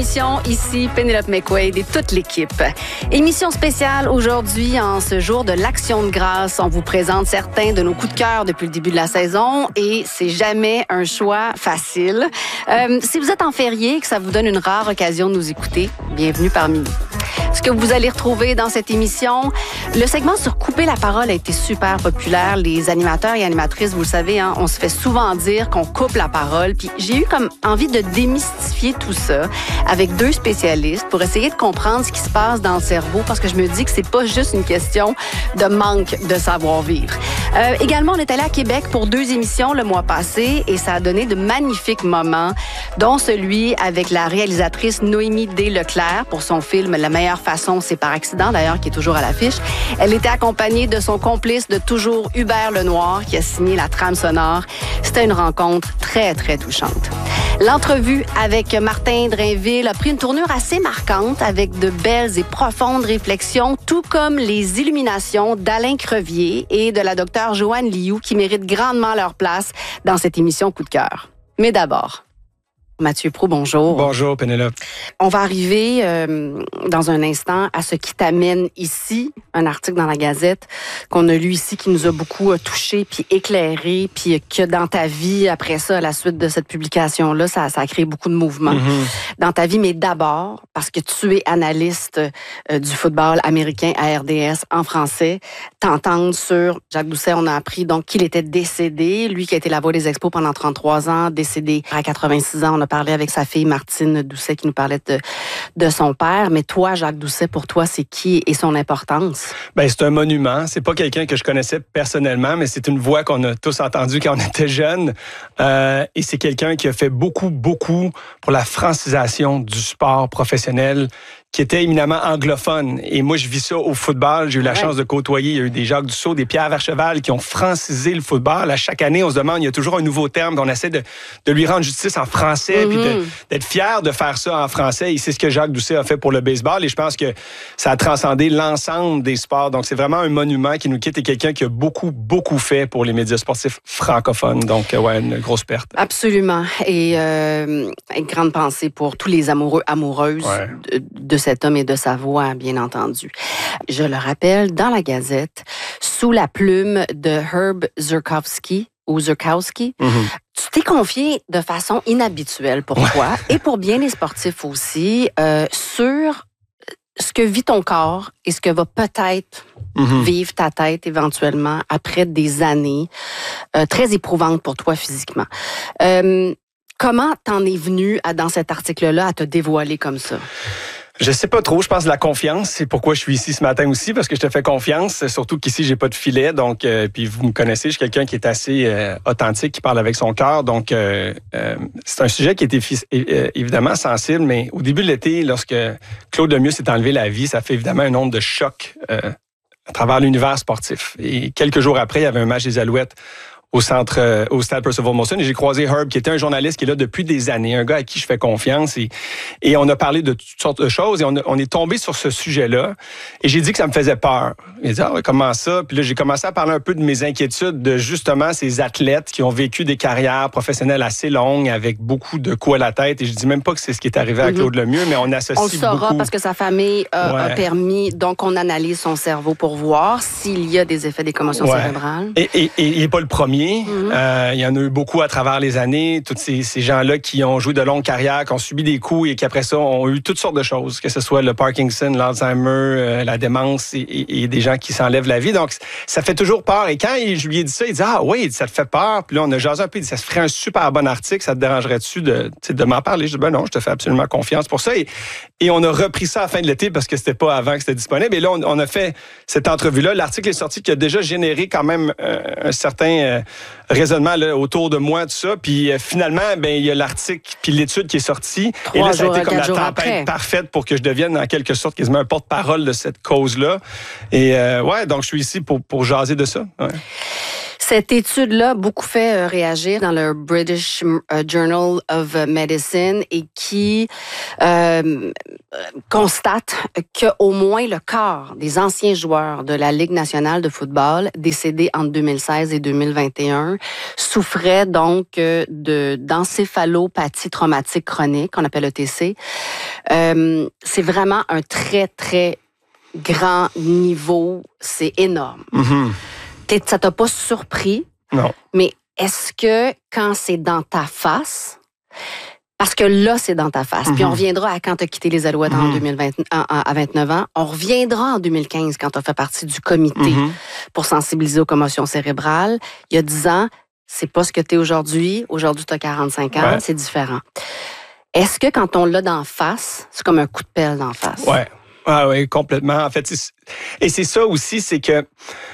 Ici Pénélope McQuaid et toute l'équipe. Émission spéciale aujourd'hui en ce jour de l'Action de grâce. On vous présente certains de nos coups de cœur depuis le début de la saison et c'est jamais un choix facile. Si vous êtes en férié et que ça vous donne une rare occasion de nous écouter, bienvenue parmi nous. Ce que vous allez retrouver dans cette émission, le segment sur couper la parole a été super populaire. Les animateurs et animatrices, vous le savez, hein, on se fait souvent dire qu'on coupe la parole. Puis j'ai eu comme envie de démystifier tout ça avec deux spécialistes pour essayer de comprendre ce qui se passe dans le cerveau parce que je me dis que c'est pas juste une question de manque de savoir-vivre. Également, on est allé à Québec pour 2 émissions le mois passé et ça a donné de magnifiques moments, dont celui avec la réalisatrice Noémie D. Leclerc pour son film La meilleure façon, c'est par accident d'ailleurs, qui est toujours à l'affiche. Elle était accompagnée de son complice de toujours, Hubert Lenoir, qui a signé la trame sonore. C'était une rencontre très, très touchante. L'entrevue avec Martin Drainville a pris une tournure assez marquante avec de belles et profondes réflexions, tout comme les illuminations d'Alain Crevier et de la docteure Joanne Liu, qui méritent grandement leur place dans cette émission Coup de cœur. Mais d'abord, Mathieu Pro, bonjour. Bonjour, Pénélope. On va arriver dans un instant à ce qui t'amène ici, un article dans la Gazette qu'on a lu ici qui nous a beaucoup touché puis éclairé, puis que dans ta vie, après ça, à la suite de cette publication-là, ça a créé beaucoup de mouvements dans ta vie. Mais d'abord, parce que tu es analyste du football américain à RDS en français, t'entendre sur Jacques Doucet, on a appris donc qu'il était décédé. Lui qui a été la voix des Expos pendant 33 ans, décédé à 86 ans. On a parlé avec sa fille Martine Doucet qui nous parlait de son père. Mais toi, Jacques Doucet, pour toi, c'est qui et son importance? Ben, c'est un monument. C'est pas quelqu'un que je connaissais personnellement, mais c'est une voix qu'on a tous entendue quand on était jeunes. Et c'est quelqu'un qui a fait beaucoup pour la francisation du sport professionnel, qui était éminemment anglophone. Et moi, je vis ça au football. J'ai eu la chance de côtoyer. Il y a eu des Jacques Dussault, des Pierre Vercheval qui ont francisé le football. À chaque année, on se demande, il y a toujours un nouveau terme. On essaie de lui rendre justice en français, puis d'être fier de faire ça en français. Et c'est ce que Jacques Doucet a fait pour le baseball. Et je pense que ça a transcendé l'ensemble des sports. Donc, c'est vraiment un monument qui nous quitte et quelqu'un qui a beaucoup fait pour les médias sportifs francophones. Donc, ouais, une grosse perte. Absolument. Et une grande pensée pour tous les amoureuses de cet homme et de sa voix, bien entendu. Je le rappelle, dans la Gazette, sous la plume de Herb Zurkowsky, tu t'es confié de façon inhabituelle pour toi et pour bien les sportifs aussi sur ce que vit ton corps et ce que va peut-être vivre ta tête éventuellement après des années très éprouvantes pour toi physiquement. Comment t'en es venu dans cet article-là à te dévoiler comme ça? Je sais pas trop. Je pense de la confiance. C'est pourquoi je suis ici ce matin aussi, parce que je te fais confiance. Surtout qu'ici, j'ai pas de filet. Donc, puis vous me connaissez, je suis quelqu'un qui est assez authentique, qui parle avec son cœur. Donc, c'est un sujet qui était évidemment sensible, mais au début de l'été, lorsque Claude Lemieux s'est enlevé la vie, ça fait évidemment un onde de choc à travers l'univers sportif. Et quelques jours après, il y avait un match des Alouettes au stade Percival Molson. Et j'ai croisé Herb, qui était un journaliste qui est là depuis des années, un gars à qui je fais confiance. Et on a parlé de toutes sortes de choses et on est tombé sur ce sujet-là. Et j'ai dit que ça me faisait peur. Il dit, comment ça? Puis là, j'ai commencé à parler un peu de mes inquiétudes de justement ces athlètes qui ont vécu des carrières professionnelles assez longues avec beaucoup de coups à la tête. Et je dis même pas que c'est ce qui est arrivé à Claude Lemieux, mais on associe beaucoup. On le saura parce que sa famille a permis, donc on analyse son cerveau pour voir s'il y a des effets des commotions cérébrales. Et il n'est pas le premier. Il y en a eu beaucoup à travers les années. Tous ces gens-là qui ont joué de longues carrières, qui ont subi des coups et qui, après ça, ont eu toutes sortes de choses, que ce soit le Parkinson, l'Alzheimer, la démence et des gens qui s'enlèvent la vie. Donc, ça fait toujours peur. Et quand je lui ai dit ça, il dit « Ah oui, ça te fait peur. » Puis là, on a jasé un peu. Il dit « Ça se ferait un super bon article. Ça te dérangerait-tu de m'en parler? » Je dis « Ben non, je te fais absolument confiance pour ça. » Et on a repris ça à la fin de l'été parce que c'était pas avant que c'était disponible. Et là, on a fait cette entrevue-là. L'article est sorti qui a déjà généré quand même un certain raisonnement là, autour de moi, tout ça. Puis finalement, il y a l'article puis l'étude qui est sortie. Et là, ça a été comme la tempête parfaite pour que je devienne en quelque sorte quasiment un porte-parole de cette cause-là. Et donc je suis ici pour jaser de ça. Ouais. Cette étude-là a beaucoup fait réagir dans le British Journal of Medicine et qui constate qu'au moins le quart des anciens joueurs de la Ligue nationale de football décédés entre 2016 et 2021 souffraient donc d'encéphalopathie traumatique chronique, qu'on appelle ETC. C'est vraiment un très, très grand niveau. C'est énorme. Mm-hmm. Ça t'a pas surpris? Non. Mais est-ce que quand c'est dans ta face, parce que là, c'est dans ta face, puis on reviendra à quand tu as quitté les Alouettes en 2020, à 29 ans, on reviendra en 2015 quand tu as fait partie du comité pour sensibiliser aux commotions cérébrales. Il y a 10 ans, c'est pas ce que tu es aujourd'hui. Aujourd'hui, tu as 45 ans, c'est différent. Est-ce que quand on l'a d'en face, c'est comme un coup de pelle d'en face? Ouais. Ah oui, complètement. En fait, et c'est ça aussi, c'est que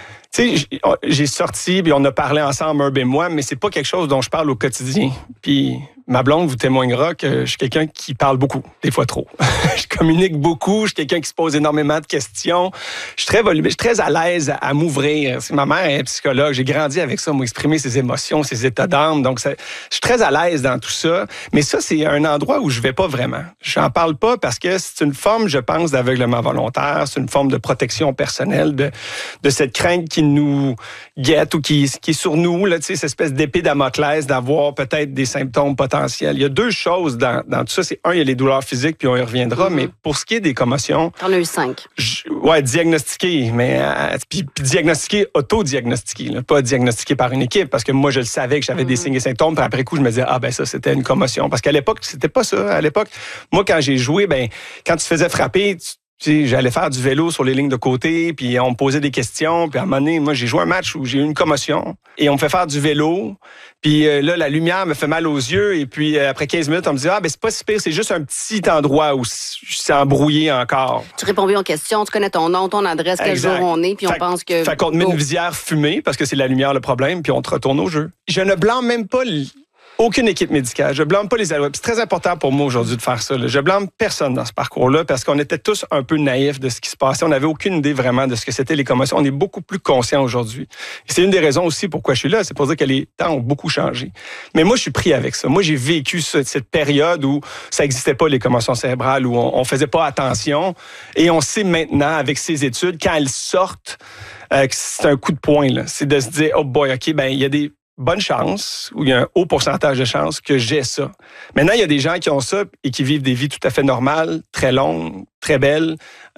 tu sais, j'ai sorti, puis on a parlé ensemble, Herb et moi, mais c'est pas quelque chose dont je parle au quotidien. Puis ma blonde vous témoignera que je suis quelqu'un qui parle beaucoup, des fois trop. Je communique beaucoup, je suis quelqu'un qui se pose énormément de questions. Je suis très à l'aise à m'ouvrir. Ma mère est psychologue, j'ai grandi avec ça, m'exprimer ses émotions, ses états d'âme. Donc, je suis très à l'aise dans tout ça. Mais ça, c'est un endroit où je vais pas vraiment. J'en parle pas parce que c'est une forme, je pense, d'aveuglement volontaire. C'est une forme de protection personnelle de cette crainte qui nous guette ou qui est sur nous, là, cette espèce d'épée Damoclès d'avoir peut-être des symptômes potentiels. Il y a deux choses dans tout ça. C'est il y a les douleurs physiques, puis on y reviendra, mais pour ce qui est des commotions... On a eu 5. Diagnostiqué, mais puis diagnostiqué, auto-diagnostiqué, là, pas diagnostiqué par une équipe, parce que moi, je le savais que j'avais des signes et symptômes, puis après coup, je me disais, ça, c'était une commotion. Parce qu'à l'époque, c'était pas ça. À l'époque, moi, quand j'ai joué, quand tu te faisais frapper, j'allais faire du vélo sur les lignes de côté, puis on me posait des questions, puis à un moment donné, moi, j'ai joué un match où j'ai eu une commotion, et on me fait faire du vélo, puis là, la lumière me fait mal aux yeux, et puis après 15 minutes, on me dit, c'est pas si pire, c'est juste un petit endroit où c'est embrouillé encore. Tu réponds bien aux questions, tu connais ton nom, ton adresse, quel jour on est, puis on pense que... Fait qu'on te met une visière fumée, parce que c'est la lumière le problème, puis on te retourne au jeu. Je ne blâme même pas aucune équipe médicale. Je blâme pas les Alouettes. C'est très important pour moi aujourd'hui de faire ça. Là. Je blâme personne dans ce parcours-là parce qu'on était tous un peu naïfs de ce qui se passait. On n'avait aucune idée vraiment de ce que c'était les commotions. On est beaucoup plus conscients aujourd'hui. Et c'est une des raisons aussi pourquoi je suis là. C'est pour dire que les temps ont beaucoup changé. Mais moi, je suis pris avec ça. Moi, j'ai vécu cette période où ça n'existait pas, les commotions cérébrales, où on faisait pas attention. Et on sait maintenant, avec ces études, quand elles sortent, que c'est un coup de poing. Là. C'est de se dire, oh boy, OK, il y a des bonne chance, ou il y a un haut pourcentage de chances que j'ai ça. Maintenant, il y a des gens qui ont ça et qui vivent des vies tout à fait normales, très longues, très belles,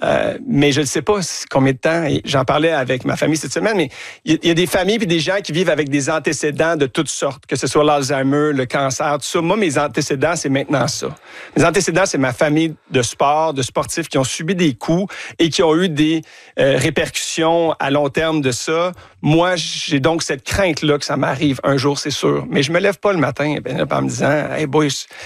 mais je ne sais pas combien de temps. Et j'en parlais avec ma famille cette semaine, mais il y a des familles et des gens qui vivent avec des antécédents de toutes sortes, que ce soit l'Alzheimer, le cancer, tout ça. Moi, mes antécédents, c'est maintenant ça. Mes antécédents, c'est ma famille de sport, de sportifs qui ont subi des coups et qui ont eu des répercussions à long terme de ça. Moi, j'ai donc cette crainte-là que ça m'arrive un jour, c'est sûr. Mais je me lève pas le matin en me disant « Hey boy,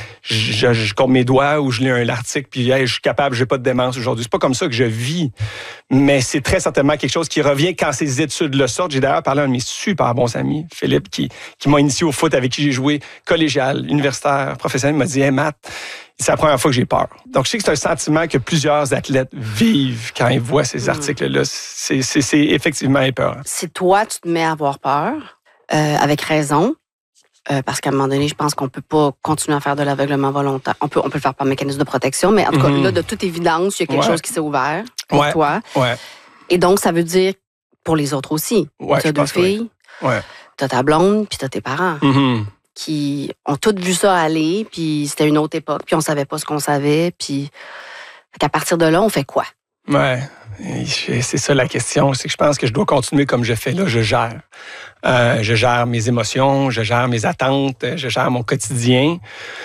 je compte mes doigts » ou je lis l'article puis hey, je suis capable, j'ai pas de démence aujourd'hui. C'est pas comme ça que je vis. Mais c'est très certainement quelque chose qui revient quand ces études-là sortent. J'ai d'ailleurs parlé à un de mes super bons amis, Philippe, qui m'a initié au foot, avec qui j'ai joué collégial, universitaire, professionnel. Il m'a dit « Hey Matt, c'est la première fois que j'ai peur. » Donc, je sais que c'est un sentiment que plusieurs athlètes vivent quand ils voient ces articles-là. C'est effectivement épeurant. Si toi, tu te mets à avoir peur, avec raison, parce qu'à un moment donné, je pense qu'on peut pas continuer à faire de l'aveuglement volontaire. On peut le faire par mécanisme de protection, mais en tout cas, là, de toute évidence, il y a quelque chose qui s'est ouvert pour toi. Ouais. Et donc, ça veut dire pour les autres aussi. Tu as 2 filles, tu as ta blonde, puis tu as tes parents. Qui ont toutes vu ça aller, puis c'était une autre époque, puis on savait pas ce qu'on savait, puis qu'à partir de là, on fait quoi? Ouais, c'est ça la question. C'est que je pense que je dois continuer comme je fais là. Je gère. Je gère mes émotions, je gère mes attentes, je gère mon quotidien.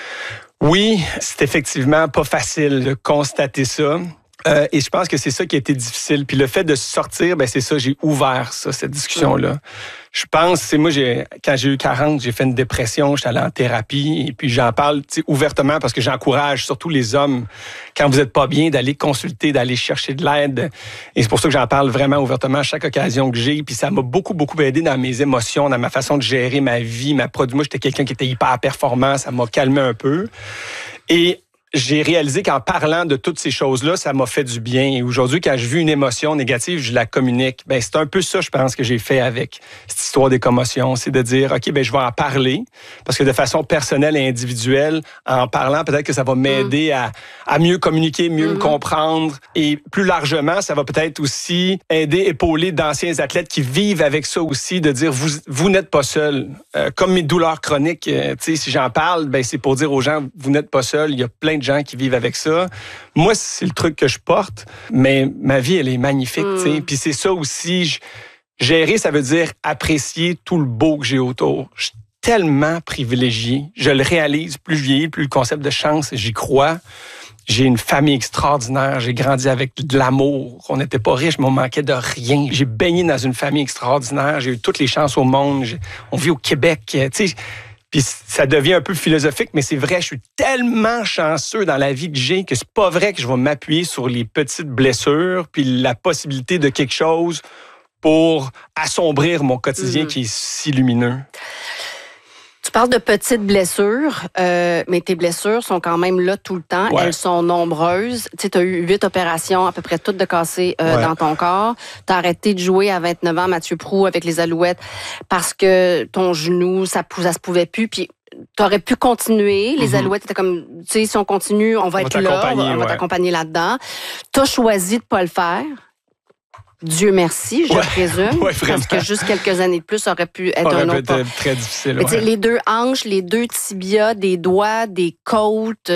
Oui, c'est effectivement pas facile de constater ça. Et je pense que c'est ça qui a été difficile. Puis le fait de sortir, c'est ça, j'ai ouvert ça, cette discussion-là. Je pense, quand j'ai eu 40, j'ai fait une dépression, j'étais allé en thérapie, et puis j'en parle ouvertement parce que j'encourage surtout les hommes, quand vous n'êtes pas bien, d'aller consulter, d'aller chercher de l'aide. Et c'est pour ça que j'en parle vraiment ouvertement à chaque occasion que j'ai. Puis ça m'a beaucoup, beaucoup aidé dans mes émotions, dans ma façon de gérer ma vie, ma produit. Moi, j'étais quelqu'un qui était hyper performant, ça m'a calmé un peu. Et j'ai réalisé qu'en parlant de toutes ces choses-là, ça m'a fait du bien. Et aujourd'hui, quand je vis une émotion négative, je la communique. Ben, c'est un peu ça, je pense, que j'ai fait avec cette histoire des commotions. C'est de dire, OK, ben, je vais en parler. Parce que de façon personnelle et individuelle, en parlant, peut-être que ça va m'aider à mieux communiquer, mieux me comprendre. Et plus largement, ça va peut-être aussi aider, épauler d'anciens athlètes qui vivent avec ça aussi, de dire, vous n'êtes pas seul. Comme mes douleurs chroniques, tu sais, si j'en parle, ben, c'est pour dire aux gens, vous n'êtes pas seul. Il y a plein de gens qui vivent avec ça. Moi, c'est le truc que je porte, mais ma vie, elle est magnifique, tu sais. Puis c'est ça aussi, gérer, ça veut dire apprécier tout le beau que j'ai autour. Je suis tellement privilégié. Je le réalise, plus je vieillis, plus le concept de chance, j'y crois. J'ai une famille extraordinaire. J'ai grandi avec de l'amour. On n'était pas riches, mais on manquait de rien. J'ai baigné dans une famille extraordinaire. J'ai eu toutes les chances au monde. On vit au Québec, tu sais. Puis ça devient un peu philosophique, mais c'est vrai, je suis tellement chanceux dans la vie que j'ai que c'est pas vrai que je vais m'appuyer sur les petites blessures puis la possibilité de quelque chose pour assombrir mon quotidien qui est si lumineux. Tu parles de petites blessures, mais tes blessures sont quand même là tout le temps. Ouais. Elles sont nombreuses. Tu sais, tu as eu 8 opérations, à peu près toutes de cassées dans ton corps. Tu as arrêté de jouer à 29 ans, Mathieu Proulx, avec les Alouettes, parce que ton genou, ça se pouvait plus. Puis tu aurais pu continuer. Les Alouettes étaient comme, tu sais, si on continue, on va être là, on va t'accompagner là-dedans. Tu as choisi de pas le faire. Dieu merci, je présume, parce que juste quelques années de plus, ça aurait pu être un autre pas. Très difficile. Mais les 2 hanches, les 2 tibias, des doigts, des côtes. Tout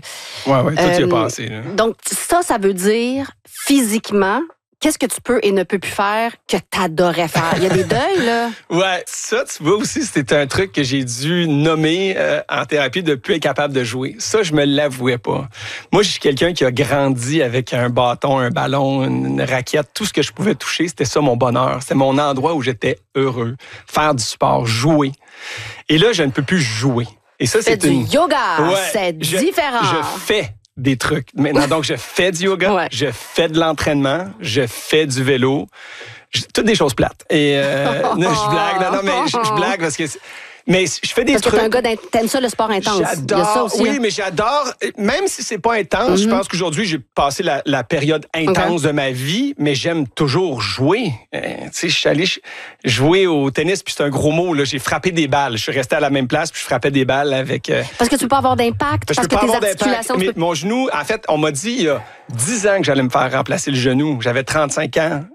y a passé. Là. Donc ça veut dire physiquement, qu'est-ce que tu peux et ne peux plus faire que t'adorais faire? Il y a des deuils, là. Ouais, ça, tu vois aussi, c'était un truc que j'ai dû nommer en thérapie de plus être capable de jouer. Ça, je me l'avouais pas. Moi, je suis quelqu'un qui a grandi avec un bâton, un ballon, une raquette. Tout ce que je pouvais toucher, c'était ça mon bonheur. C'était mon endroit où j'étais heureux. Faire du sport, jouer. Et là, je ne peux plus jouer. Et ça, c'est du yoga, c'est différent. Je fais des trucs. Maintenant, donc, je fais du yoga, je fais de l'entraînement, je fais du vélo, toutes des choses plates. Et je blague, mais je blague parce que... Mais je fais des trucs... Parce que t'es un gars t'aimes ça, le sport intense. J'adore, il y a ça aussi, oui, mais j'adore, même si c'est pas intense, je pense qu'aujourd'hui, j'ai passé la période intense de ma vie, mais j'aime toujours jouer. Tu sais, je suis allé jouer au tennis, puis c'est un gros mot, là, j'ai frappé des balles. Je suis resté à la même place, puis je frappais des balles avec... Parce que tu peux pas avoir d'impact, parce que tes articulations... Mais mon genou, en fait, on m'a dit il y a 10 ans que j'allais me faire remplacer le genou. J'avais 35 ans.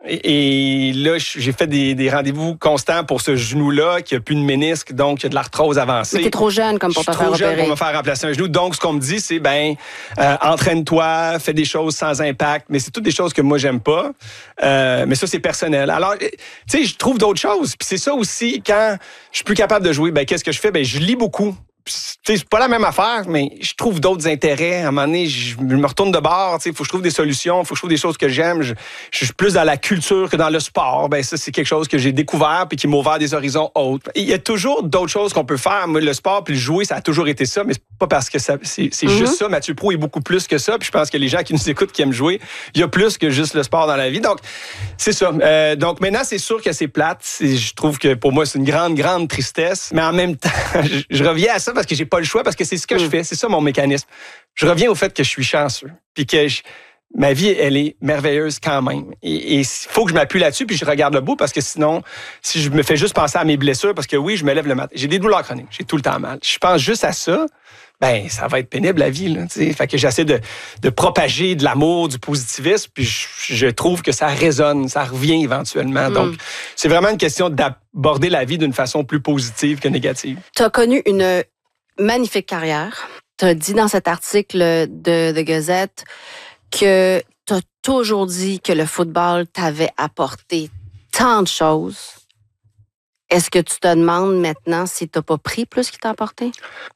Et là, j'ai fait des rendez-vous constants pour ce genou-là, qui a plus de ménisque, donc il y a de l'arthrose avancée. Mais t'es trop jeune comme pour te faire opérer. Je suis trop jeune pour me faire remplacer un genou. Donc, ce qu'on me dit, c'est, entraîne-toi, fais des choses sans impact. Mais c'est toutes des choses que moi, j'aime pas. Mais ça, c'est personnel. Alors, tu sais, je trouve d'autres choses. Puis c'est ça aussi, quand je suis plus capable de jouer, qu'est-ce que je fais? Je lis beaucoup. C'est pas la même affaire, mais je trouve d'autres intérêts. À un moment donné, je me retourne de bord. Il faut que je trouve des solutions, il faut que je trouve des choses que j'aime. Je suis plus dans la culture que dans le sport. Ça, c'est quelque chose que j'ai découvert puis qui m'a ouvert des horizons autres. Il y a toujours d'autres choses qu'on peut faire. Moi, le sport puis le jouer, ça a toujours été ça, mais c'est pas parce que c'est juste ça. Mathieu Proulx est beaucoup plus que ça. Puis je pense que les gens qui nous écoutent, qui aiment jouer, il y a plus que juste le sport dans la vie. Donc, c'est ça. Donc, maintenant, c'est sûr que c'est plate. Je trouve que pour moi, c'est une grande, grande tristesse. Mais en même temps, je reviens à ça parce que j'ai pas le choix, parce que c'est ce que je fais. C'est ça mon mécanisme. Je reviens au fait que je suis chanceux. Puis que ma vie, elle est merveilleuse quand même. Et il faut que je m'appuie là-dessus, puis je regarde le bout, parce que sinon, si je me fais juste penser à mes blessures, parce que oui, je me lève le matin. J'ai des douleurs chroniques. J'ai tout le temps mal. Je pense juste à ça. Ça va être pénible, la vie, là, t'sais. Fait que j'essaie de propager de l'amour, du positivisme, puis je trouve que ça résonne, ça revient éventuellement. Donc, c'est vraiment une question d'aborder la vie d'une façon plus positive que négative. Tu as connu une magnifique carrière. Tu as dit dans cet article de Gazette que tu as toujours dit que le football t'avait apporté tant de choses. Est-ce que tu te demandes maintenant si tu n'as pas pris plus qu'il t'a apporté?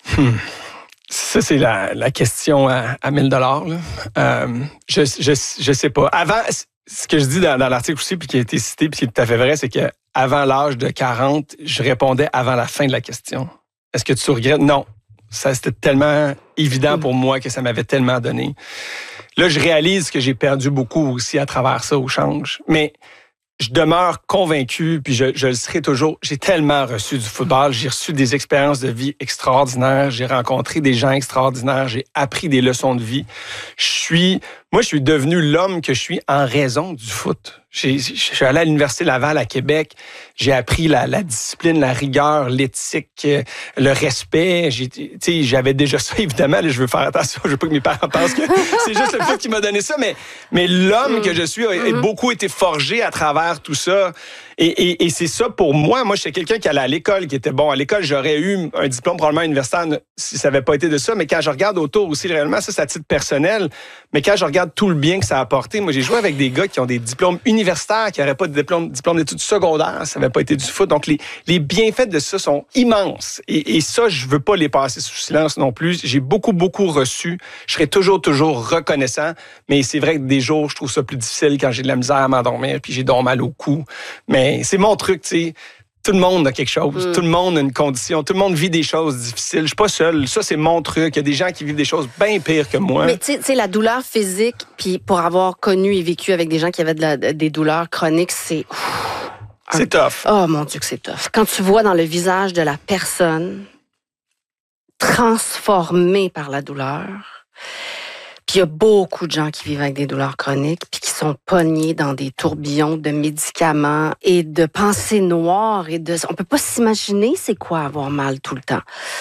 Ça, c'est la question à 1 000 $. Je sais pas. Avant, ce que je dis dans l'article aussi, puis qui a été cité, puis qui est tout à fait vrai, c'est qu'avant l'âge de 40, je répondais avant la fin de la question. Est-ce que tu regrettes? Non. Ça, c'était tellement évident pour moi que ça m'avait tellement donné. Là, je réalise que j'ai perdu beaucoup aussi à travers ça au change. Mais je demeure convaincu, puis je le serai toujours. J'ai tellement reçu du football, j'ai reçu des expériences de vie extraordinaires, j'ai rencontré des gens extraordinaires, j'ai appris des leçons de vie. Moi, je suis devenu l'homme que je suis en raison du foot. Je suis allé à l'Université Laval à Québec. J'ai appris la discipline, la rigueur, l'éthique, le respect. J'avais déjà ça, évidemment. Là, je veux faire attention. Je veux pas que mes parents pensent que c'est juste le foot qui m'a donné ça. Mais l'homme que je suis a beaucoup été forgé à travers tout ça. Et c'est ça pour moi. Moi, j'étais quelqu'un qui allait à l'école, qui était bon. À l'école, j'aurais eu un diplôme probablement universitaire si ça n'avait pas été de ça. Mais quand je regarde autour aussi, réellement, ça, c'est à titre personnel. Mais quand je regarde tout le bien que ça a apporté, moi, j'ai joué avec des gars qui ont des diplômes universitaires, qui n'auraient pas de diplôme d'études secondaires. Ça n'avait pas été du foot. Donc, les bienfaits de ça sont immenses. Et ça, je veux pas les passer sous silence non plus. J'ai beaucoup, beaucoup reçu. Je serai toujours reconnaissant. Mais c'est vrai que des jours, je trouve ça plus difficile quand j'ai de la misère à m'endormir, puis j'ai donc mal au cou. Mais c'est mon truc, tu sais. Tout le monde a quelque chose. Tout le monde a une condition. Tout le monde vit des choses difficiles. Je suis pas seul. Ça, c'est mon truc. Il y a des gens qui vivent des choses bien pires que moi. Mais tu sais, la douleur physique, puis pour avoir connu et vécu avec des gens qui avaient des douleurs chroniques, c'est... C'est tough. Oh mon Dieu que c'est tough. Quand tu vois dans le visage de la personne transformée par la douleur... Puis il y a beaucoup de gens qui vivent avec des douleurs chroniques puis qui sont pognés dans des tourbillons de médicaments et de pensées noires on peut pas s'imaginer c'est quoi avoir mal tout le temps.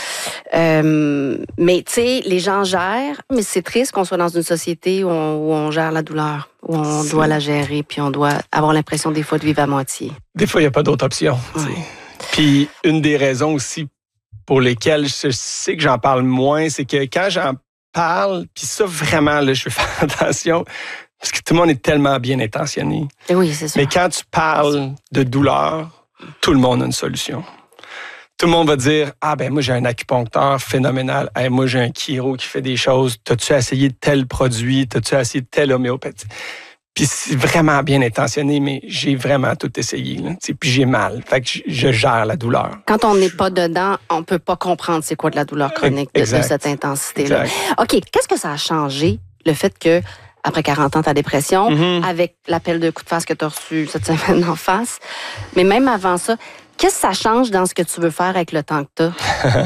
Mais tu sais, les gens gèrent, mais c'est triste qu'on soit dans une société où on gère la douleur, où on doit la gérer puis on doit avoir l'impression des fois de vivre à moitié. Des fois, il n'y a pas d'autre option. Puis une des raisons aussi pour lesquelles je sais que j'en parle moins, c'est que quand j'en parle, puis ça, vraiment, là, je veux faire attention, parce que tout le monde est tellement bien intentionné. Oui, c'est sûr. Mais quand tu parles de douleur, tout le monde a une solution. Tout le monde va dire, moi, j'ai un acupuncteur phénoménal. Moi, j'ai un chiro qui fait des choses. T'as-tu essayé tel produit? T'as-tu essayé telle homéopathie? Puis c'est vraiment bien intentionné, mais j'ai vraiment tout essayé. Là. Puis j'ai mal. Fait que je gère la douleur. Quand on n'est pas dedans, on peut pas comprendre c'est quoi de la douleur chronique de cette intensité-là. OK, qu'est-ce que ça a changé, le fait que, après 40 ans, ta dépression, avec l'appel de coup de face que tu as reçu cette semaine en face, mais même avant ça, qu'est-ce que ça change dans ce que tu veux faire avec le temps que tu as?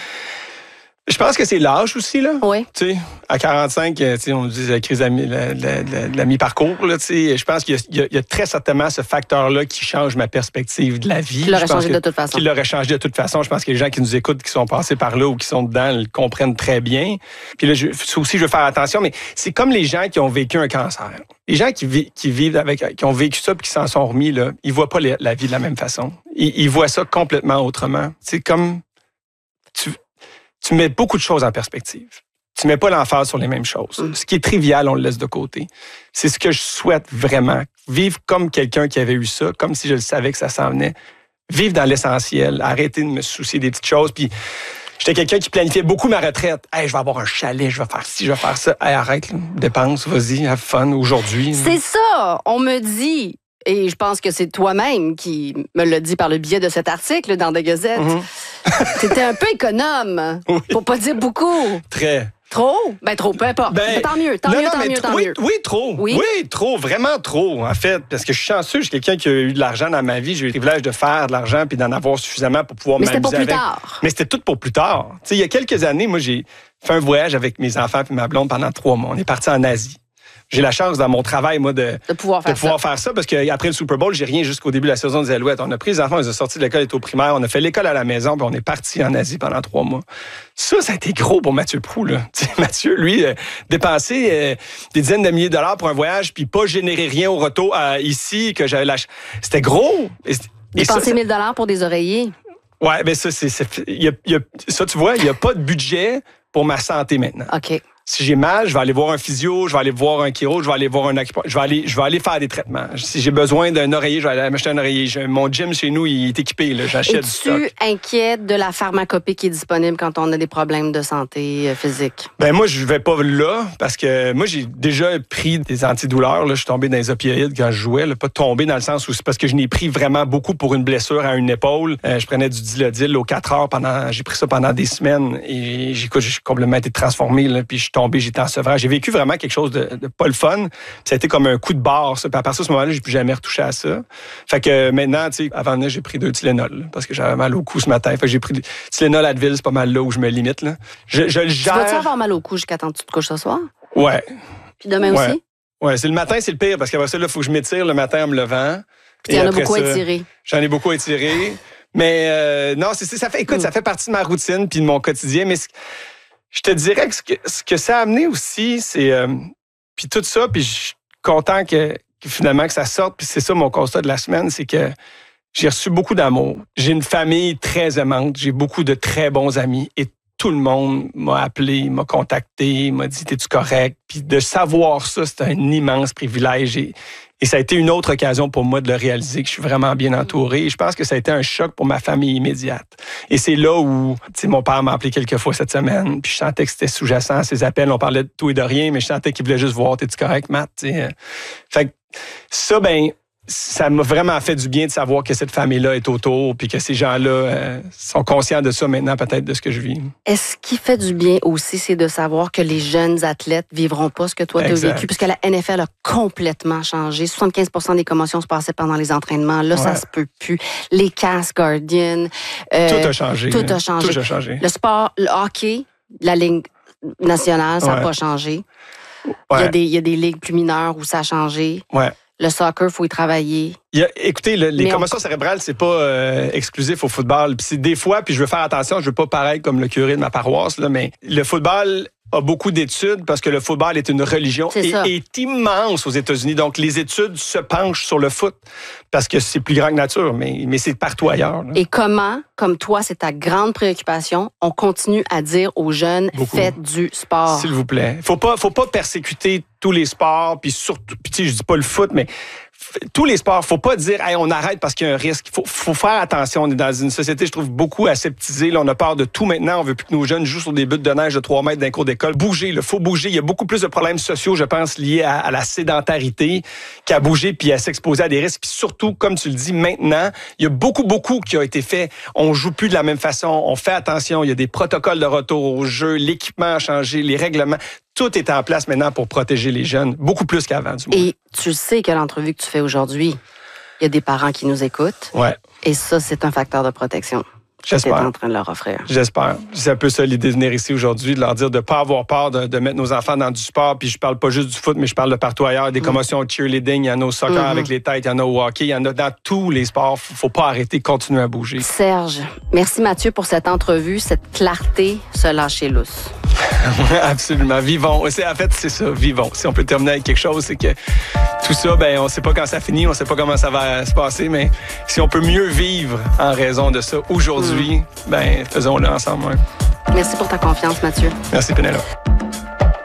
Je pense que c'est l'âge aussi, là. Oui. Tu sais, à 45, on dit la crise de la mi-parcours, là, tu sais. Je pense qu'il y a très certainement ce facteur-là qui change ma perspective de la vie. Qui l'aurait changé de toute façon. Qui l'aurait changé de toute façon. Je pense que les gens qui nous écoutent, qui sont passés par là ou qui sont dedans, le comprennent très bien. Puis là, aussi, je veux faire attention, mais c'est comme les gens qui ont vécu un cancer. Les gens qui vivent qui ont vécu ça et qui s'en sont remis, là, ils voient pas la vie de la même façon. Ils voient ça complètement autrement. C'est comme... Tu mets beaucoup de choses en perspective. Tu mets pas l'emphase sur les mêmes choses. Ce qui est trivial, on le laisse de côté. C'est ce que je souhaite vraiment. Vivre comme quelqu'un qui avait eu ça, comme si je le savais que ça s'en venait. Vivre dans l'essentiel. Arrêter de me soucier des petites choses. Puis j'étais quelqu'un qui planifiait beaucoup ma retraite. Je vais avoir un chalet, je vais faire ci, je vais faire ça. Arrête, là, dépense, vas-y, have fun aujourd'hui. C'est ça, on me dit... Et je pense que c'est toi-même qui me l'a dit par le biais de cet article dans The Gazette. T'étais un peu économe, pour pas dire beaucoup. Très. Trop? Ben trop, peu importe. Tant mieux, tant mieux. Oui, trop. Oui, trop, vraiment trop, en fait. Parce que je suis chanceux, je suis quelqu'un qui a eu de l'argent dans ma vie. J'ai eu le privilège de faire de l'argent puis d'en avoir suffisamment pour pouvoir m'amuser avec. Mais c'était pour plus tard. Mais c'était tout pour plus tard. Tu sais, il y a quelques années, moi, j'ai fait un voyage avec mes enfants puis ma blonde pendant 3 mois. On est partis en Asie. J'ai la chance dans mon travail, moi, de pouvoir faire ça parce qu'après le Super Bowl, j'ai rien jusqu'au début de la saison des Alouettes. On a pris les enfants, on les a sortis de l'école, ils étaient au primaire, on a fait l'école à la maison, puis on est parti en Asie pendant 3 mois. Ça a été gros pour Mathieu Proulx, là. T'sais, Mathieu, lui, dépenser des dizaines de milliers de dollars pour un voyage, puis pas générer rien au retour ici, que j'avais C'était gros. Dépenser 1 000 $ pour des oreillers. Ouais, ben ça, ça, tu vois, il n'y a pas de budget pour ma santé maintenant. OK. Si j'ai mal, je vais aller voir un physio, je vais aller voir un chiro, je vais aller voir un acupuncteur, je vais aller faire des traitements. Si j'ai besoin d'un oreiller, je vais aller m'acheter un oreiller. Mon gym chez nous, il est équipé, là, j'achète du stock. Es-tu inquiète de la pharmacopée qui est disponible quand on a des problèmes de santé physique? Ben moi, je vais pas là parce que moi, j'ai déjà pris des antidouleurs. Là. Je suis tombé dans les opioïdes quand je jouais. Là. Pas tombé dans le sens où c'est parce que je n'ai pris vraiment beaucoup pour une blessure à une épaule. Je prenais du Dilaudil aux 4 heures j'ai pris ça pendant des semaines et j'ai complètement été transformé. Là, puis je suis tombé, j'étais en sevrage. J'ai vécu vraiment quelque chose de pas le fun. Ça a été comme un coup de barre, ça. Puis à partir de ce moment-là, j'ai plus jamais retouché à ça. Fait que maintenant, tu sais, avant de j'ai pris 2 Tylenol parce que j'avais mal au cou ce matin. Fait que j'ai pris Tylenol, Advil, c'est pas mal là où je me limite, là. Je le gère. Tu vas-tu avoir mal au cou jusqu'à temps que tu te couches ce soir? Ouais. Puis demain aussi? Ouais, c'est le matin, c'est le pire parce qu'après ça, il faut que je m'étire le matin en me levant. Puis il y en a beaucoup étiré. J'en ai beaucoup étiré. Mais non, ça fait partie de ma routine puis de mon quotidien. Mais je te dirais que ce que ça a amené aussi, c'est... puis tout ça, puis je suis content que finalement que ça sorte. Puis c'est ça mon constat de la semaine, c'est que j'ai reçu beaucoup d'amour. J'ai une famille très aimante. J'ai beaucoup de très bons amis. Et tout le monde m'a appelé, m'a contacté, m'a dit « T'es-tu correct? » Puis de savoir ça, c'est un immense privilège. Et ça a été une autre occasion pour moi de le réaliser, que je suis vraiment bien entouré. Et je pense que ça a été un choc pour ma famille immédiate. Et c'est là où, tu sais, mon père m'a appelé quelques fois cette semaine, puis je sentais que c'était sous-jacent à ses appels. On parlait de tout et de rien, mais je sentais qu'il voulait juste voir « T'es-tu correct, Matt? » Fait que ça, ça m'a vraiment fait du bien de savoir que cette famille-là est autour, puis que ces gens-là sont conscients de ça maintenant, peut-être, de ce que je vis. Est-ce qui fait du bien aussi, c'est de savoir que les jeunes athlètes vivront pas ce que toi, tu as vécu, puisque la NFL a complètement changé. 75% des commotions se passaient pendant les entraînements. Là, ça se peut plus. Les casques Guardian. Tout a changé. Tout a changé. Le sport, le hockey, la Ligue nationale, ça n'a pas changé. Ouais. Il y a des ligues plus mineures où ça a changé. Ouais. Le soccer, il faut y travailler. Écoutez, les commotions cérébrales, c'est pas exclusif au football. Puis des fois, puis je veux faire attention, je veux pas paraître comme le curé de ma paroisse, là, mais le football a beaucoup d'études parce que le football est une religion et est immense aux États-Unis. Donc, les études se penchent sur le foot parce que c'est plus grand que nature, mais c'est partout ailleurs. Là. Et comment, comme toi, c'est ta grande préoccupation, on continue à dire aux jeunes, faites du sport. S'il vous plaît. Faut pas persécuter tous les sports, puis surtout, puis tu sais, je dis pas le foot, mais tous les sports, faut pas dire hey, on arrête parce qu'il y a un risque. Faut faire attention. On est dans une société, je trouve, beaucoup aseptisée. Là, on a peur de tout maintenant. On veut plus que nos jeunes jouent sur des buttes de neige de 3 mètres d'un cours d'école. Bouger, il faut bouger. Il y a beaucoup plus de problèmes sociaux, je pense, liés à la sédentarité qu'à bouger puis à s'exposer à des risques. Puis surtout, comme tu le dis, maintenant, il y a beaucoup qui a été fait. On joue plus de la même façon. On fait attention. Il y a des protocoles de retour au jeu. L'équipement a changé. Les règlements. Tout est en place maintenant pour protéger les jeunes, beaucoup plus qu'avant, du moins. Et tu sais que l'entrevue que tu fais aujourd'hui, il y a des parents qui nous écoutent. Ouais. Et ça, c'est un facteur de protection. J'espère. Que tu es en train de leur offrir. J'espère. C'est un peu ça l'idée de venir ici aujourd'hui, de leur dire de ne pas avoir peur de mettre nos enfants dans du sport. Puis je parle pas juste du foot, mais je parle de partout ailleurs. Des commotions au cheerleading, il y en a au soccer avec les têtes, il y en a au hockey, il y en a dans tous les sports. Faut pas arrêter, continuer à bouger. Serge, merci Mathieu pour cette entrevue, cette clarté, se lâcher lousse. Absolument. Vivons. En fait, c'est ça. Vivons. Si on peut terminer avec quelque chose, c'est que tout ça, on ne sait pas quand ça finit, on ne sait pas comment ça va se passer, mais si on peut mieux vivre en raison de ça aujourd'hui, faisons-le ensemble. Ouais. Merci pour ta confiance, Mathieu. Merci, Pénélope.